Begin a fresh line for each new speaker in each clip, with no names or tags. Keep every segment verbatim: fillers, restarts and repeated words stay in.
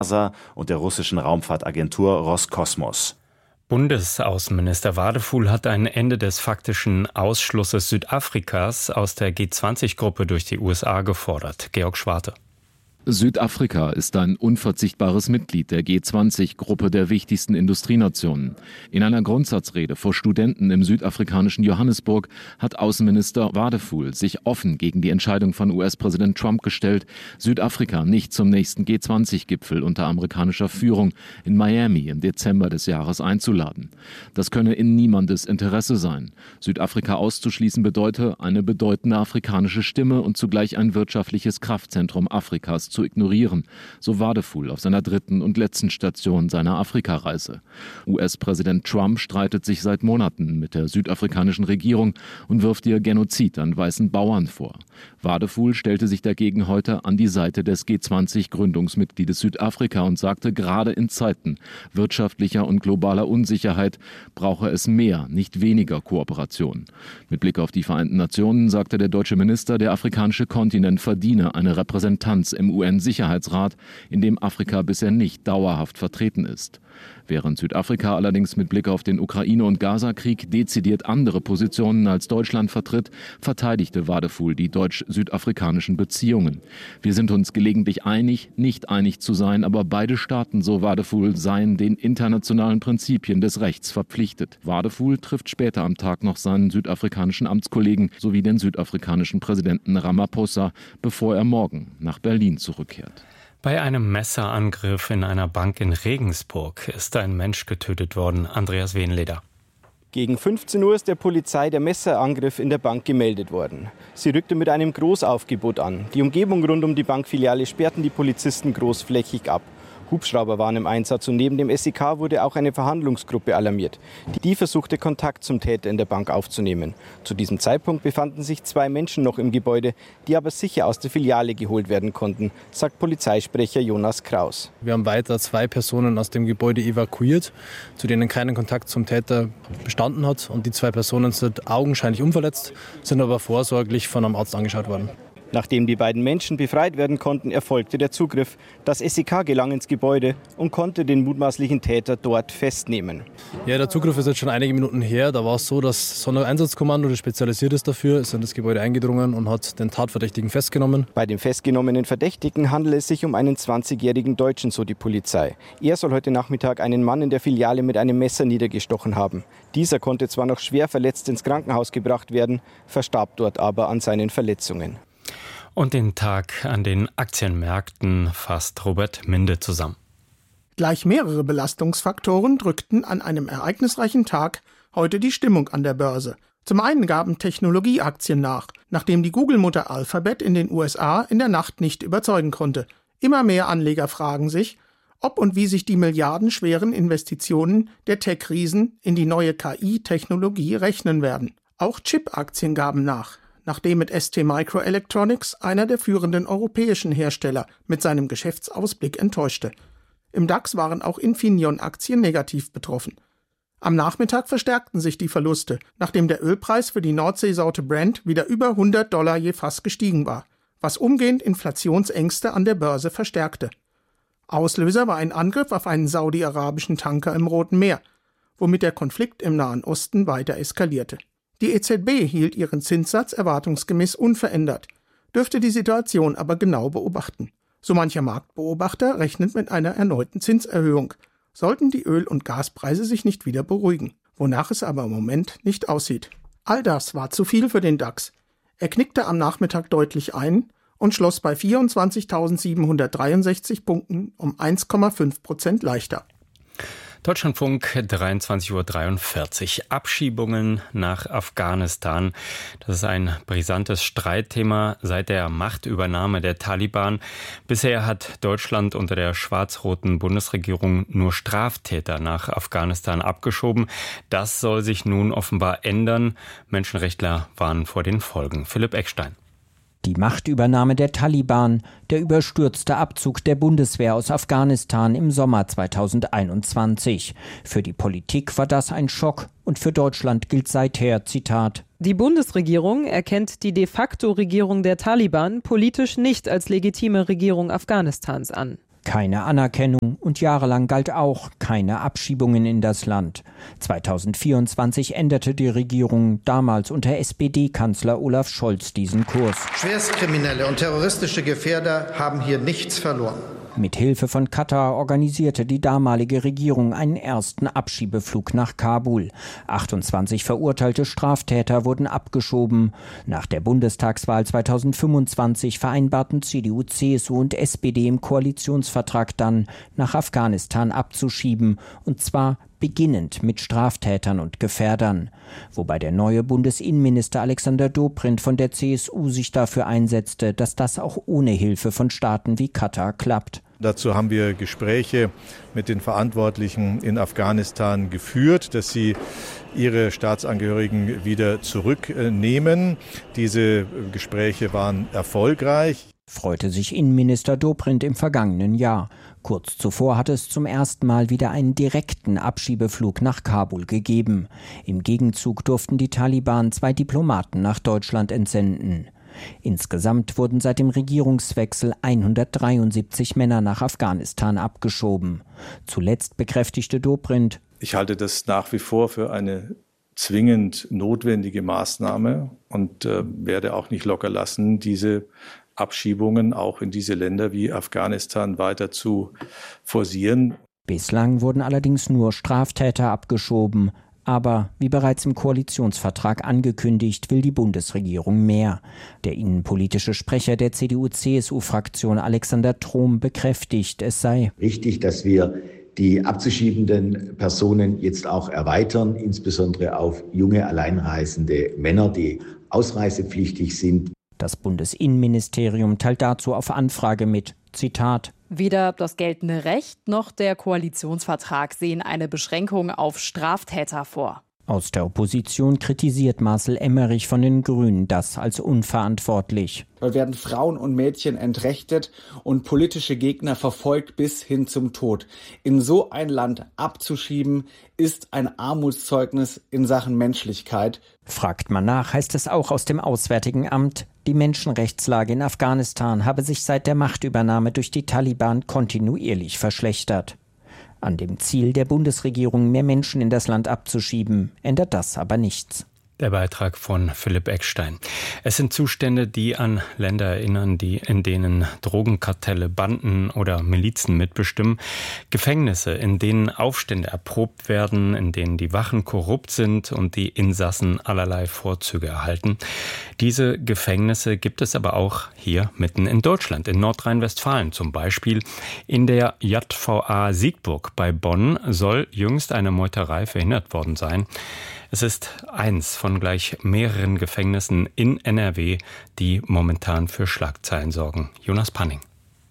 NASA und der russischen Raumfahrtagentur Roskosmos.
Bundesaußenminister Wadefuhl hat ein Ende des faktischen Ausschlusses Südafrikas aus der G zwanzig Gruppe durch die U S A gefordert. Georg Schwarte.
Südafrika ist ein unverzichtbares Mitglied der G zwanzig Gruppe der wichtigsten Industrienationen. In einer Grundsatzrede vor Studenten im südafrikanischen Johannesburg hat Außenminister Wadefuhl sich offen gegen die Entscheidung von U S-Präsident Trump gestellt, Südafrika nicht zum nächsten G zwanzig Gipfel unter amerikanischer Führung in Miami im Dezember des Jahres einzuladen. Das könne in niemandes Interesse sein. Südafrika auszuschließen bedeute, eine bedeutende afrikanische Stimme und zugleich ein wirtschaftliches Kraftzentrum Afrikas zu ignorieren, so Wadefuhl auf seiner dritten und letzten Station seiner Afrikareise. U S-Präsident Trump streitet sich seit Monaten mit der südafrikanischen Regierung und wirft ihr Genozid an weißen Bauern vor. Wadefuhl stellte sich dagegen heute an die Seite des G zwanzig Gründungsmitgliedes Südafrika und sagte, gerade in Zeiten wirtschaftlicher und globaler Unsicherheit brauche es mehr, nicht weniger Kooperation. Mit Blick auf die Vereinten Nationen sagte der deutsche Minister, der afrikanische Kontinent verdiene eine Repräsentanz im U N-Sicherheitsrat, in dem Afrika bisher nicht dauerhaft vertreten ist. Während Südafrika allerdings mit Blick auf den Ukraine- und Gaza-Krieg dezidiert andere Positionen als Deutschland vertritt, verteidigte Wadefuhl die deutsch-südafrikanischen Beziehungen. Wir sind uns gelegentlich einig, nicht einig zu sein, aber beide Staaten, so Wadefuhl, seien den internationalen Prinzipien des Rechts verpflichtet. Wadefuhl trifft später am Tag noch seinen südafrikanischen Amtskollegen sowie den südafrikanischen Präsidenten Ramaphosa, bevor er morgen nach Berlin zurückkehrt.
Bei einem Messerangriff in einer Bank in Regensburg ist ein Mensch getötet worden. Andreas Wehnleder.
Gegen fünfzehn Uhr ist der Polizei der Messerangriff in der Bank gemeldet worden. Sie rückte mit einem Großaufgebot an. Die Umgebung rund um die Bankfiliale sperrten die Polizisten großflächig ab. Hubschrauber waren im Einsatz und neben dem S E K wurde auch eine Verhandlungsgruppe alarmiert. Die versuchte Kontakt zum Täter in der Bank aufzunehmen. Zu diesem Zeitpunkt befanden sich zwei Menschen noch im Gebäude, die aber sicher aus der Filiale geholt werden konnten, sagt Polizeisprecher Jonas Kraus.
Wir haben weiter zwei Personen aus dem Gebäude evakuiert, zu denen keinen Kontakt zum Täter bestanden hat. Und die zwei Personen sind augenscheinlich unverletzt, sind aber vorsorglich von einem Arzt angeschaut worden.
Nachdem die beiden Menschen befreit werden konnten, erfolgte der Zugriff. Das S E K gelang ins Gebäude und konnte den mutmaßlichen Täter dort festnehmen.
Ja, der Zugriff ist jetzt schon einige Minuten her. Da war es so, das Sondereinsatzkommando, das spezialisiert ist dafür, ist in das Gebäude eingedrungen und hat den Tatverdächtigen festgenommen.
Bei dem festgenommenen Verdächtigen handelt es sich um einen zwanzigjährigen Deutschen, so die Polizei. Er soll heute Nachmittag einen Mann in der Filiale mit einem Messer niedergestochen haben. Dieser konnte zwar noch schwer verletzt ins Krankenhaus gebracht werden, verstarb dort aber an seinen Verletzungen.
Und den Tag an den Aktienmärkten fasst Robert Minde zusammen.
Gleich mehrere Belastungsfaktoren drückten an einem ereignisreichen Tag heute die Stimmung an der Börse. Zum einen gaben Technologieaktien nach, nachdem die Google-Mutter Alphabet in den U S A in der Nacht nicht überzeugen konnte. Immer mehr Anleger fragen sich, ob und wie sich die milliardenschweren Investitionen der Tech-Riesen in die neue K I-Technologie rechnen werden. Auch Chip-Aktien gaben nach, nachdem mit S T Microelectronics einer der führenden europäischen Hersteller mit seinem Geschäftsausblick enttäuschte. Im DAX waren auch Infineon-Aktien negativ betroffen. Am Nachmittag verstärkten sich die Verluste, nachdem der Ölpreis für die Nordseesorte Brent wieder über hundert Dollar je Fass gestiegen war, was umgehend Inflationsängste an der Börse verstärkte. Auslöser war ein Angriff auf einen saudi-arabischen Tanker im Roten Meer, womit der Konflikt im Nahen Osten weiter eskalierte. Die E Z B hielt ihren Zinssatz erwartungsgemäß unverändert, dürfte die Situation aber genau beobachten. So mancher Marktbeobachter rechnet mit einer erneuten Zinserhöhung, sollten die Öl- und Gaspreise sich nicht wieder beruhigen, wonach es aber im Moment nicht aussieht. All das war zu viel für den DAX. Er knickte am Nachmittag deutlich ein und schloss bei vierundzwanzigtausendsiebenhundertdreiundsechzig Punkten um eins Komma fünf Prozent leichter.
Deutschlandfunk, dreiundzwanzig Uhr dreiundvierzig. Abschiebungen nach Afghanistan. Das ist ein brisantes Streitthema seit der Machtübernahme der Taliban. Bisher hat Deutschland unter der schwarz-roten Bundesregierung nur Straftäter nach Afghanistan abgeschoben. Das soll sich nun offenbar ändern. Menschenrechtler warnen vor den Folgen. Philipp Eckstein.
Die Machtübernahme der Taliban, der überstürzte Abzug der Bundeswehr aus Afghanistan im Sommer zweitausendeinundzwanzig. Für die Politik war das ein Schock und für Deutschland gilt seither, Zitat:
Die Bundesregierung erkennt die de facto Regierung der Taliban politisch nicht als legitime Regierung Afghanistans an.
Keine Anerkennung und jahrelang galt auch keine Abschiebungen in das Land. zweitausendvierundzwanzig änderte die Regierung damals unter S P D-Kanzler Olaf Scholz diesen Kurs.
Schwerstkriminelle und terroristische Gefährder haben hier nichts verloren.
Mit Hilfe von Katar organisierte die damalige Regierung einen ersten Abschiebeflug nach Kabul. achtundzwanzig verurteilte Straftäter wurden abgeschoben. Nach der Bundestagswahl zweitausendfünfundzwanzig vereinbarten C D U, C S U und S P D im Koalitionsvertrag dann, nach Afghanistan abzuschieben, und zwar beginnend mit Straftätern und Gefährdern. Wobei der neue Bundesinnenminister Alexander Dobrindt von der C S U sich dafür einsetzte, dass das auch ohne Hilfe von Staaten wie Katar klappt.
Dazu haben wir Gespräche mit den Verantwortlichen in Afghanistan geführt, dass sie ihre Staatsangehörigen wieder zurücknehmen. Diese Gespräche waren erfolgreich.
Freute sich Innenminister Dobrindt im vergangenen Jahr. Kurz zuvor hatte es zum ersten Mal wieder einen direkten Abschiebeflug nach Kabul gegeben. Im Gegenzug durften die Taliban zwei Diplomaten nach Deutschland entsenden. Insgesamt wurden seit dem Regierungswechsel hundertdreiundsiebzig Männer nach Afghanistan abgeschoben. Zuletzt bekräftigte Dobrindt:
Ich halte das nach wie vor für eine zwingend notwendige Maßnahme und äh, werde auch nicht locker lassen, diese Abschiebungen auch in diese Länder wie Afghanistan weiter zu forcieren.
Bislang wurden allerdings nur Straftäter abgeschoben. Aber wie bereits im Koalitionsvertrag angekündigt, will die Bundesregierung mehr. Der innenpolitische Sprecher der C D U C S U-Fraktion Alexander Trom bekräftigt, es sei
wichtig, dass wir die abzuschiebenden Personen jetzt auch erweitern, insbesondere auf junge alleinreisende Männer, die ausreisepflichtig sind.
Das Bundesinnenministerium teilt dazu auf Anfrage mit, Zitat:
Weder das geltende Recht noch der Koalitionsvertrag sehen eine Beschränkung auf Straftäter vor.
Aus der Opposition kritisiert Marcel Emmerich von den Grünen das als unverantwortlich.
Dort werden Frauen und Mädchen entrechtet und politische Gegner verfolgt bis hin zum Tod. In so ein Land abzuschieben, ist ein Armutszeugnis in Sachen Menschlichkeit.
Fragt man nach, heißt es auch aus dem Auswärtigen Amt, die Menschenrechtslage in Afghanistan habe sich seit der Machtübernahme durch die Taliban kontinuierlich verschlechtert. An dem Ziel der Bundesregierung, mehr Menschen in das Land abzuschieben, ändert das aber nichts.
Der Beitrag von Philipp Eckstein. Es sind Zustände, die an Länder erinnern, die, in denen Drogenkartelle, Banden oder Milizen mitbestimmen. Gefängnisse, in denen Aufstände erprobt werden, in denen die Wachen korrupt sind und die Insassen allerlei Vorzüge erhalten. Diese Gefängnisse gibt es aber auch hier mitten in Deutschland, in Nordrhein-Westfalen zum Beispiel. In der J V A Siegburg bei Bonn soll jüngst eine Meuterei verhindert worden sein. Es ist eins von gleich mehreren Gefängnissen in N R W, die momentan für Schlagzeilen sorgen. Jonas Panning.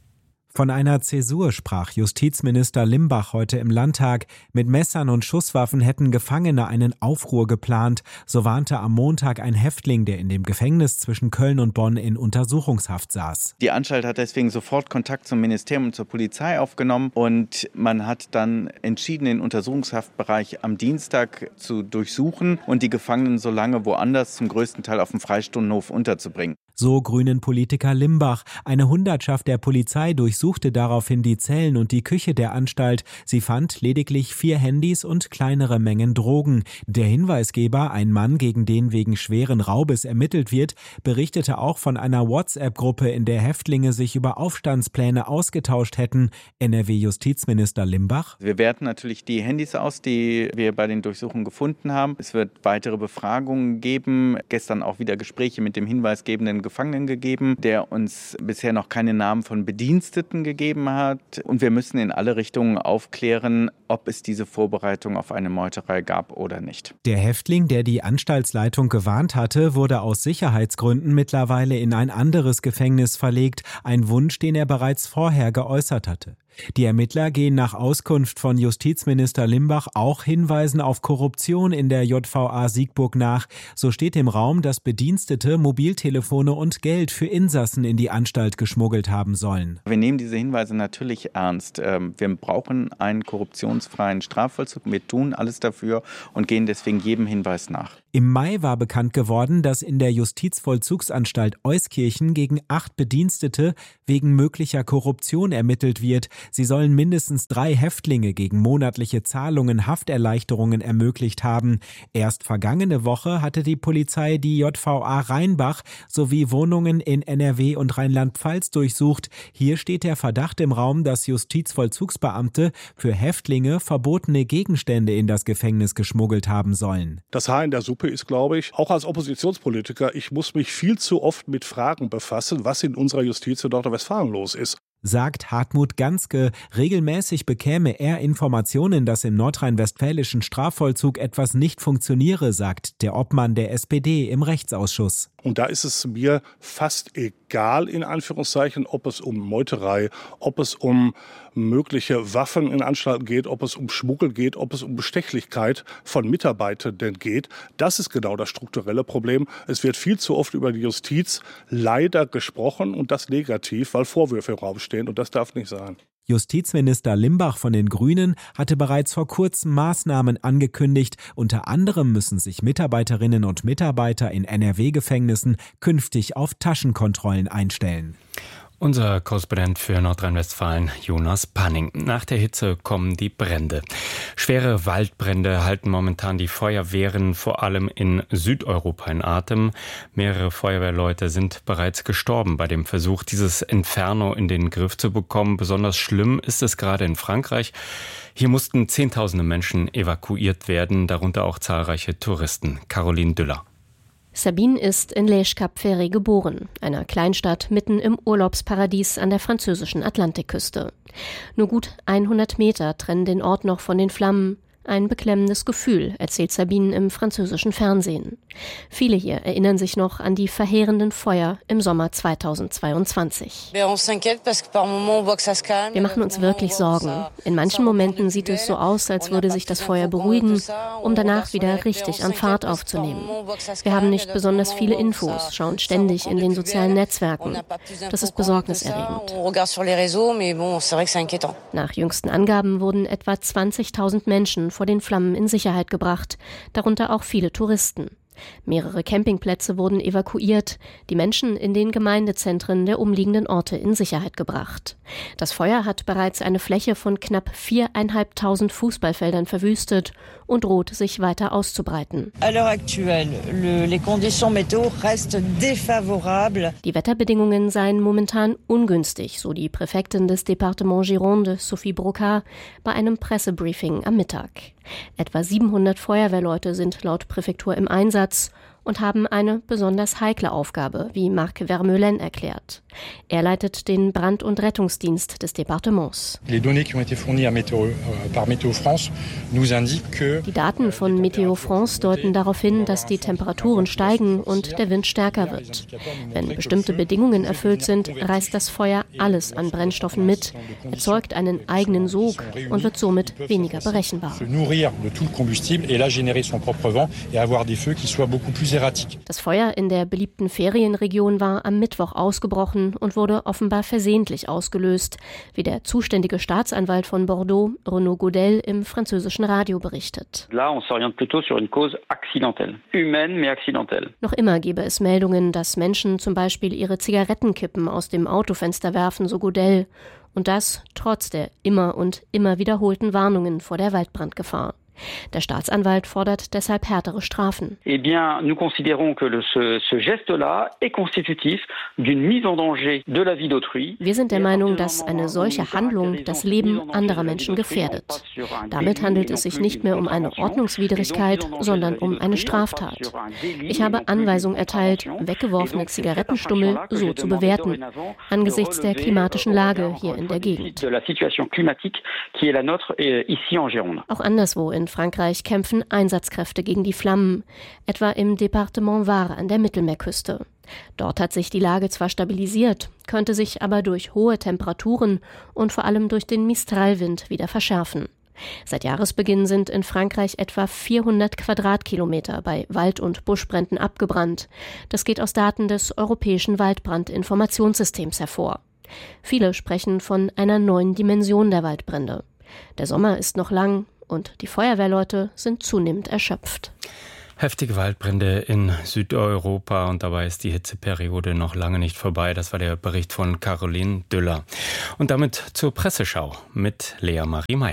Von einer Zäsur sprach Justizminister Limbach heute im Landtag. Mit Messern und Schusswaffen hätten Gefangene einen Aufruhr geplant. So warnte am Montag ein Häftling, der in dem Gefängnis zwischen Köln und Bonn in Untersuchungshaft saß.
Die Anstalt hat deswegen sofort Kontakt zum Ministerium und zur Polizei aufgenommen und man hat dann entschieden, den Untersuchungshaftbereich am Dienstag zu durchsuchen und die Gefangenen so lange woanders, zum größten Teil auf dem Freistundenhof, unterzubringen.
So Grünen-Politiker Limbach. Eine Hundertschaft der Polizei durchsuchte daraufhin die Zellen und die Küche der Anstalt. Sie fand lediglich vier Handys und kleinere Mengen Drogen. Der Hinweisgeber, ein Mann, gegen den wegen schweren Raubes ermittelt wird, berichtete auch von einer WhatsApp-Gruppe, in der Häftlinge sich über Aufstandspläne ausgetauscht hätten. N R W-Justizminister Limbach:
Wir werten natürlich die Handys aus, die wir bei den Durchsuchungen gefunden haben. Es wird weitere Befragungen geben. Gestern auch wieder Gespräche mit dem hinweisgebenden Gefangenen gegeben, der uns bisher noch keine Namen von Bediensteten gegeben hat. Und wir müssen in alle Richtungen aufklären, ob es diese Vorbereitung auf eine Meuterei gab oder nicht.
Der Häftling, der die Anstaltsleitung gewarnt hatte, wurde aus Sicherheitsgründen mittlerweile in ein anderes Gefängnis verlegt. Ein Wunsch, den er bereits vorher geäußert hatte. Die Ermittler gehen nach Auskunft von Justizminister Limbach auch Hinweisen auf Korruption in der J V A Siegburg nach. So steht im Raum, dass Bedienstete Mobiltelefone und Geld für Insassen in die Anstalt geschmuggelt haben sollen.
Wir nehmen diese Hinweise natürlich ernst. Wir brauchen einen korruptionsfreien Strafvollzug. Wir tun alles dafür und gehen deswegen jedem Hinweis nach.
Im Mai war bekannt geworden, dass in der Justizvollzugsanstalt Euskirchen gegen acht Bedienstete wegen möglicher Korruption ermittelt wird. Sie sollen mindestens drei Häftlinge gegen monatliche Zahlungen Hafterleichterungen ermöglicht haben. Erst vergangene Woche hatte die Polizei die J V A Rheinbach sowie Wohnungen in N R W und Rheinland-Pfalz durchsucht. Hier steht der Verdacht im Raum, dass Justizvollzugsbeamte für Häftlinge verbotene Gegenstände in das Gefängnis geschmuggelt haben sollen.
Das Haar in der Suppe ist, glaube ich, auch als Oppositionspolitiker, ich muss mich viel zu oft mit Fragen befassen, was in unserer Justiz in Nordrhein-Westfalen los ist.
Sagt Hartmut Ganske. Regelmäßig bekäme er Informationen, dass im nordrhein-westfälischen Strafvollzug etwas nicht funktioniere, sagt der Obmann der S P D im Rechtsausschuss.
Und da ist es mir fast egal, in Anführungszeichen, ob es um Meuterei, ob es um mögliche Waffen in Anstalten geht, ob es um Schmuggel geht, ob es um Bestechlichkeit von Mitarbeitenden geht. Das ist genau das strukturelle Problem. Es wird viel zu oft über die Justiz leider gesprochen und das negativ, weil Vorwürfe im Raum stehen und das darf nicht sein.
Justizminister Limbach von den Grünen hatte bereits vor kurzem Maßnahmen angekündigt. Unter anderem müssen sich Mitarbeiterinnen und Mitarbeiter in N R W-Gefängnissen künftig auf Taschenkontrollen einstellen.
Unser Korrespondent für Nordrhein-Westfalen, Jonas Panning. Nach der Hitze kommen die Brände. Schwere Waldbrände halten momentan die Feuerwehren vor allem in Südeuropa in Atem. Mehrere Feuerwehrleute sind bereits gestorben bei dem Versuch, dieses Inferno in den Griff zu bekommen. Besonders schlimm ist es gerade in Frankreich. Hier mussten Zehntausende Menschen evakuiert werden, darunter auch zahlreiche Touristen. Caroline Düller.
Sabine ist in Les Cap-Ferré geboren, einer Kleinstadt mitten im Urlaubsparadies an der französischen Atlantikküste. Nur gut hundert Meter trennen den Ort noch von den Flammen. Ein beklemmendes Gefühl, erzählt Sabine im französischen Fernsehen. Viele hier erinnern sich noch an die verheerenden Feuer im Sommer zweitausendzweiundzwanzig. Wir machen uns wirklich Sorgen. In manchen Momenten sieht es so aus, als würde sich das Feuer beruhigen, um danach wieder richtig an Fahrt aufzunehmen. Wir haben nicht besonders viele Infos, schauen ständig in den sozialen Netzwerken. Das ist besorgniserregend. Nach jüngsten Angaben wurden etwa zwanzigtausend Menschen vor den Flammen in Sicherheit gebracht, darunter auch viele Touristen. Mehrere Campingplätze wurden evakuiert, die Menschen in den Gemeindezentren der umliegenden Orte in Sicherheit gebracht. Das Feuer hat bereits eine Fläche von knapp viertausendfünfhundert Fußballfeldern verwüstet und droht sich weiter auszubreiten. Die Wetterbedingungen seien momentan ungünstig, so die Präfektin des Département Gironde, Sophie Brocard, bei einem Pressebriefing am Mittag. Etwa siebenhundert Feuerwehrleute sind laut Präfektur im Einsatz und haben eine besonders heikle Aufgabe, wie Marc Vermeulen erklärt. Er leitet den Brand- und Rettungsdienst des Departements. Die Daten von Météo France deuten darauf hin, dass die Temperaturen steigen und der Wind stärker wird. Wenn bestimmte Bedingungen erfüllt sind, reißt das Feuer alles an Brennstoffen mit, erzeugt einen eigenen Sog und wird somit weniger berechenbar. Das Feuer in der beliebten Ferienregion war am Mittwoch ausgebrochen und wurde offenbar versehentlich ausgelöst, wie der zuständige Staatsanwalt von Bordeaux, Renaud Godel, im französischen Radio berichtet. Noch immer gebe es Meldungen, dass Menschen zum Beispiel ihre Zigarettenkippen aus dem Autofenster werfen, so Godel. Und das trotz der immer und immer wiederholten Warnungen vor der Waldbrandgefahr. Der Staatsanwalt fordert deshalb härtere Strafen.
Eh bien, nous considérons que le, ce, ce geste-là est constitutif d'une mise en danger de la vie d'autrui.
Wir sind der Meinung, dass eine solche Handlung das Leben anderer Menschen gefährdet. Damit handelt es sich nicht mehr um eine Ordnungswidrigkeit, sondern um eine Straftat. Ich habe Anweisung erteilt, weggeworfene Zigarettenstummel so zu bewerten, angesichts der klimatischen Lage hier in der Gegend. Auch anderswo in Frankreich kämpfen Einsatzkräfte gegen die Flammen, etwa im Département Var an der Mittelmeerküste. Dort hat sich die Lage zwar stabilisiert, könnte sich aber durch hohe Temperaturen und vor allem durch den Mistralwind wieder verschärfen. Seit Jahresbeginn sind in Frankreich etwa vierhundert Quadratkilometer bei Wald- und Buschbränden abgebrannt. Das geht aus Daten des Europäischen Waldbrandinformationssystems hervor. Viele sprechen von einer neuen Dimension der Waldbrände. Der Sommer ist noch lang und die Feuerwehrleute sind zunehmend erschöpft.
Heftige Waldbrände in Südeuropa und dabei ist die Hitzeperiode noch lange nicht vorbei. Das war der Bericht von Caroline Düller. Und damit zur Presseschau mit Lea Marie Meyer.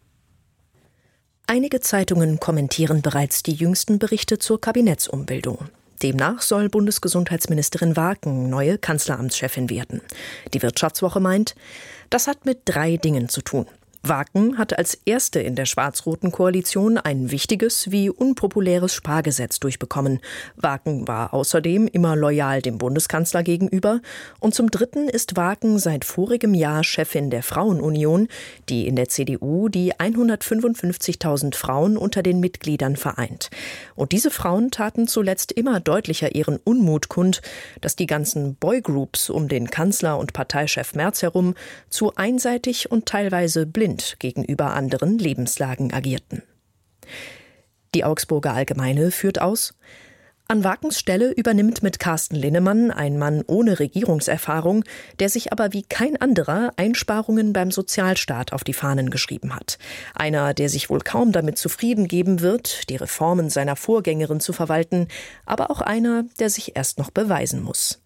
Einige Zeitungen kommentieren bereits die jüngsten Berichte zur Kabinettsumbildung. Demnach soll Bundesgesundheitsministerin Waken neue Kanzleramtschefin werden. Die Wirtschaftswoche meint, das hat mit drei Dingen zu tun. Waken hat als erste in der schwarz-roten Koalition ein wichtiges wie unpopuläres Spargesetz durchbekommen. Waken war außerdem immer loyal dem Bundeskanzler gegenüber. Und zum Dritten ist Waken seit vorigem Jahr Chefin der Frauenunion, die in der C D U die hundertfünfundfünfzigtausend Frauen unter den Mitgliedern vereint. Und diese Frauen taten zuletzt immer deutlicher ihren Unmut kund, dass die ganzen Boygroups um den Kanzler und Parteichef Merz herum zu einseitig und teilweise blind gegenüber anderen Lebenslagen agierten. Die Augsburger Allgemeine führt aus: An Wakens Stelle übernimmt mit Carsten Linnemann ein Mann ohne Regierungserfahrung, der sich aber wie kein anderer Einsparungen beim Sozialstaat auf die Fahnen geschrieben hat. Einer, der sich wohl kaum damit zufrieden geben wird, die Reformen seiner Vorgängerin zu verwalten, aber auch einer, der sich erst noch beweisen muss.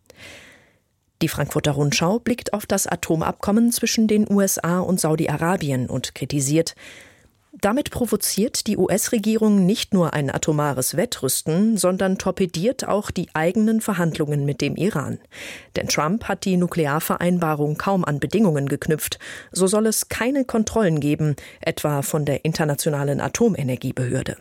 Die Frankfurter Rundschau blickt auf das Atomabkommen zwischen den U S A und Saudi-Arabien und kritisiert: Damit provoziert die U S-Regierung nicht nur ein atomares Wettrüsten, sondern torpediert auch die eigenen Verhandlungen mit dem Iran. Denn Trump hat die Nuklearvereinbarung kaum an Bedingungen geknüpft. So soll es keine Kontrollen geben, etwa von der Internationalen Atomenergiebehörde.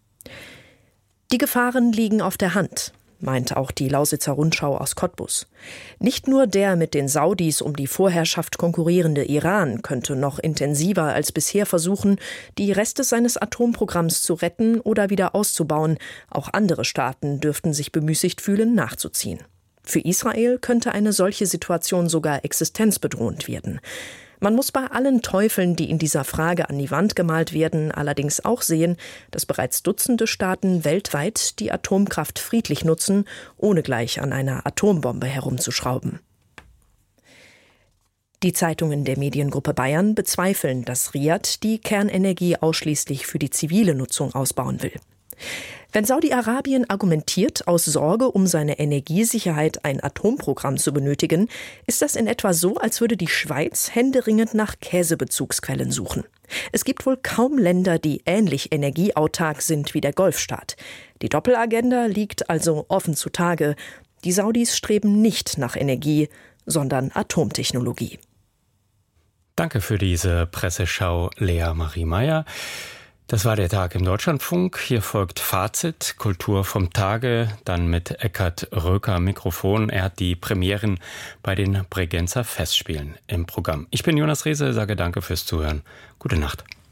Die Gefahren liegen auf der Hand, meint auch die Lausitzer Rundschau aus Cottbus. Nicht nur der mit den Saudis um die Vorherrschaft konkurrierende Iran könnte noch intensiver als bisher versuchen, die Reste seines Atomprogramms zu retten oder wieder auszubauen. Auch andere Staaten dürften sich bemüßigt fühlen, nachzuziehen. Für Israel könnte eine solche Situation sogar existenzbedrohend werden. Man muss bei allen Teufeln, die in dieser Frage an die Wand gemalt werden, allerdings auch sehen, dass bereits Dutzende Staaten weltweit die Atomkraft friedlich nutzen, ohne gleich an einer Atombombe herumzuschrauben. Die Zeitungen der Mediengruppe Bayern bezweifeln, dass Riad die Kernenergie ausschließlich für die zivile Nutzung ausbauen will. Wenn Saudi-Arabien argumentiert, aus Sorge um seine Energiesicherheit ein Atomprogramm zu benötigen, ist das in etwa so, als würde die Schweiz händeringend nach Käsebezugsquellen suchen. Es gibt wohl kaum Länder, die ähnlich energieautark sind wie der Golfstaat. Die Doppelagenda liegt also offen zutage. Die Saudis streben nicht nach Energie, sondern Atomtechnologie.
Danke für diese Presseschau, Lea Marie Meyer. Das war der Tag im Deutschlandfunk. Hier folgt Fazit, Kultur vom Tage, dann mit Eckhard Röker am Mikrofon. Er hat die Premieren bei den Bregenzer Festspielen im Programm. Ich bin Jonas Rehse, sage danke fürs Zuhören. Gute Nacht.